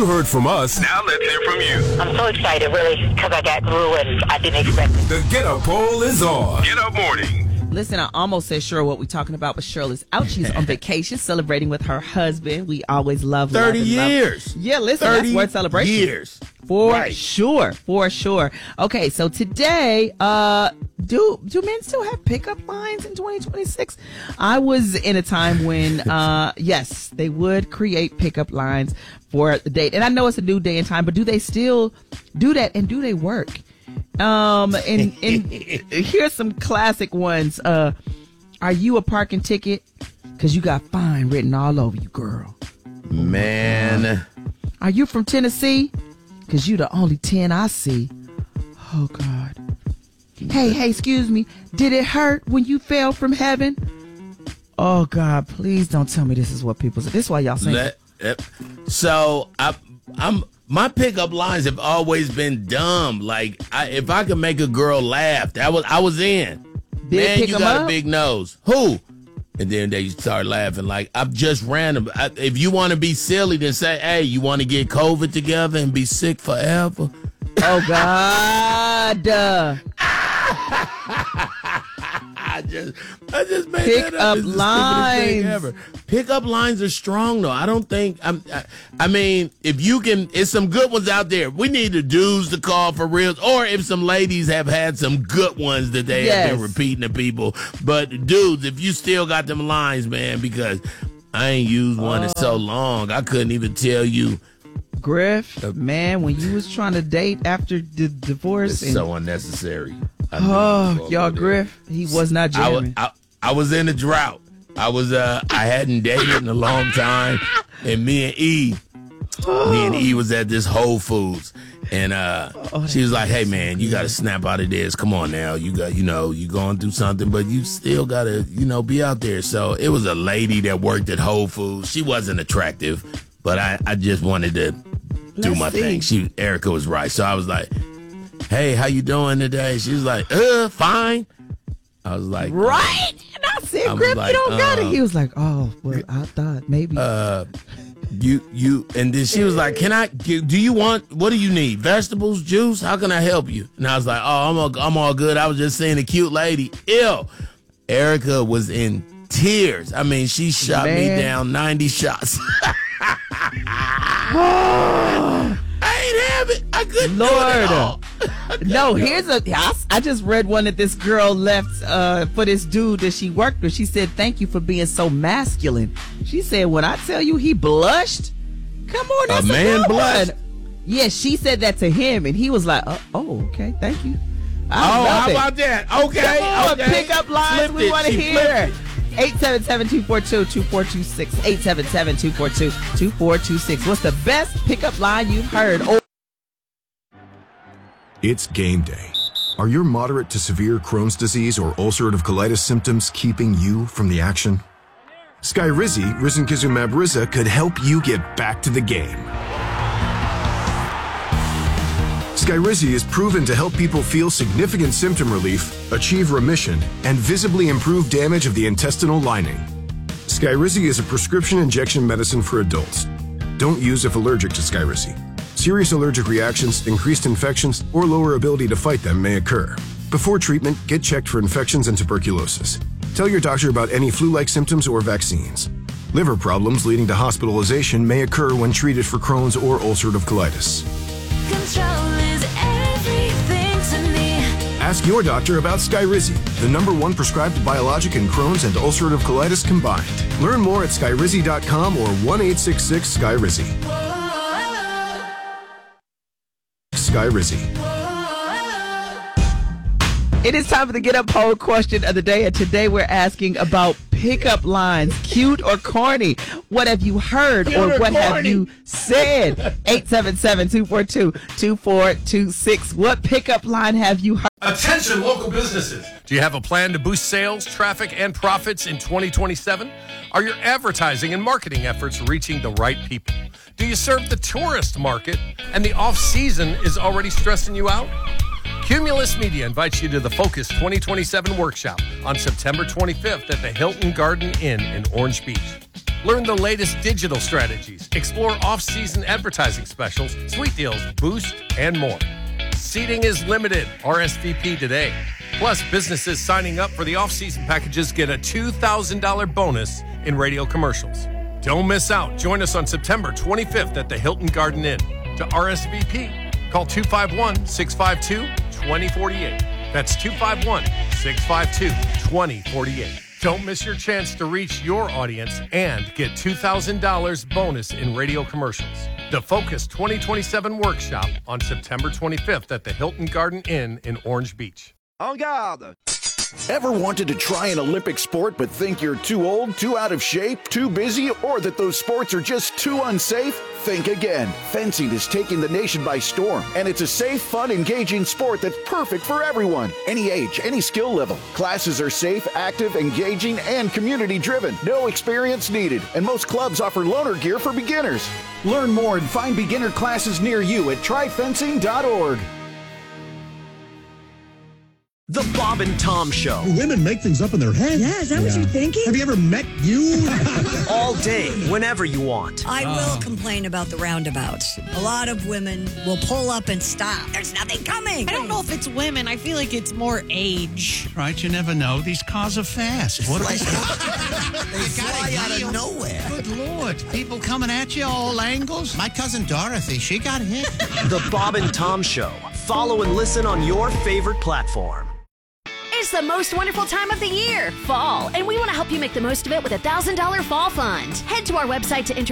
You heard from us. Now let's hear from you. I'm so excited, really, because I got through and I didn't expect it. The Get Up Poll is on. Get Up Morning. Listen, I almost said Cheryl what we're talking about, but Cheryl is out. She's on vacation celebrating with her husband. We always love 30 years. Yeah, listen, that's worth celebration. Years. For sure. Okay, so today, do men still have pickup lines in 2026? I was in a time when, yes, they would create pickup lines for the date. And I know it's a new day and time, but do they still do that, and do they work? And here's some classic ones. Are you a parking ticket? 'Cause you got fine written all over you, girl. Man. Are you from Tennessee? 'Cause you the only 10 I see. Oh, God. Hey, excuse me. Did it hurt when you fell from heaven? Oh, God, please don't tell me this is what people say. This is why y'all sing. So, my pickup lines have always been dumb. Like, if I could make a girl laugh, I was in. Man, you got a big nose. Who? And then they start laughing. Like, I'm just random. If you want to be silly, then say, hey, you want to get COVID together and be sick forever? Oh, God. I just made Pick that up. up lines. Ever. Pickup lines are strong, though. I don't think. I mean, if you can, it's some good ones out there. We need the dudes to call for real, or if some ladies have had some good ones that they have been repeating to people. But dudes, if you still got them lines, man, because I ain't used one in so long, I couldn't even tell you. Griff, man, when you was trying to date after the divorce, it's so unnecessary. Y'all, Griff, he was not jamming. I was in a drought. I hadn't dated in a long time, and me and E was at this Whole Foods, and she was like, "Hey, man, you got to snap out of this. Come on now, you going through something, but you still got to, be out there." So it was a lady that worked at Whole Foods. She wasn't attractive, but I just wanted to do my thing. Erica was right, so I was like, "Hey, how you doing today?" She was like, fine." I was like, right? And I said, Griff, you don't got it. He was like, oh, well, I thought maybe. You, and then she was like, what do you need? Vegetables, juice? How can I help you? And I was like, oh, I'm all good. I was just seeing a cute lady. Ew. Erica was in tears. I mean, she shot me down 90 shots. I ain't have it. I couldn't do it at all. No, I just read one that this girl left for this dude that she worked with. She said, thank you for being so masculine. She said, when I tell you he blushed, come on, that's a man blushed. Yeah, she said that to him, and he was like, oh, okay, thank you. How about that? Okay. Come on, okay. Pick up lines we want to hear. 877-242-2426. 877-242-2426. What's the best pickup line you've heard? It's game day. Are your moderate to severe Crohn's disease or ulcerative colitis symptoms keeping you from the action? Skyrizi, risankizumab Riza, could help you get back to the game. Skyrizi is proven to help people feel significant symptom relief, achieve remission, and visibly improve damage of the intestinal lining. Skyrizi is a prescription injection medicine for adults. Don't use if allergic to Skyrizi. Serious allergic reactions, increased infections, or lower ability to fight them may occur. Before treatment, get checked for infections and tuberculosis. Tell your doctor about any flu-like symptoms or vaccines. Liver problems leading to hospitalization may occur when treated for Crohn's or ulcerative colitis. Control is everything to me. Ask your doctor about Skyrizi, the #1 prescribed biologic in Crohn's and ulcerative colitis combined. Learn more at skyrizi.com or 1-866-SKYRIZI. Skyrizi. It is time for the Get Up Poll question of the day, and today we're asking about pickup lines, cute or corny. What have you heard or what have you said? 877-242-2426. What pickup line have you heard? Attention local businesses. Do you have a plan to boost sales, traffic, and profits in 2027? Are your advertising and marketing efforts reaching the right people? Do you serve the tourist market and the off-season is already stressing you out? Cumulus Media invites you to the Focus 2027 workshop on September 25th at the Hilton Garden Inn in Orange Beach. Learn the latest digital strategies, explore off-season advertising specials, sweet deals, boost, and more. Seating is limited. RSVP today. Plus, businesses signing up for the off-season packages get a $2,000 bonus in radio commercials. Don't miss out. Join us on September 25th at the Hilton Garden Inn. To RSVP, call 251-652-2048. That's 251-652-2048. Don't miss your chance to reach your audience and get $2,000 bonus in radio commercials. The Focus 2027 workshop on September 25th at the Hilton Garden Inn in Orange Beach. En garde! Ever wanted to try an Olympic sport but think you're too old, too out of shape, too busy, or that those sports are just too unsafe? Think again. Fencing is taking the nation by storm, and it's a safe, fun, engaging sport that's perfect for everyone. Any age, any skill level. Classes are safe, active, engaging, and community-driven. No experience needed, and most clubs offer loaner gear for beginners. Learn more and find beginner classes near you at tryfencing.org. The Bob and Tom Show. Women make things up in their head. Yeah, is that what you're thinking? Have you ever met you? All day, whenever you want. I will complain about the roundabouts. A lot of women will pull up and stop. There's nothing coming. I don't know if it's women. I feel like it's more age. Right, you never know. These cars are fast. What They fly out of nowhere. Good Lord. People coming at you all angles. My cousin Dorothy, she got hit. The Bob and Tom Show. Follow and listen on your favorite platform. It's the most wonderful time of the year, fall, and we want to help you make the most of it with a $1,000 fall fund. Head to our website to enter